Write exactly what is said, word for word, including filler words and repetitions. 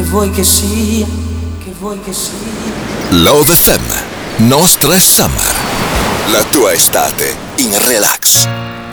vuoi che sia, che vuoi che sia. Love F M, No Stress Summer. La tua estate in relax.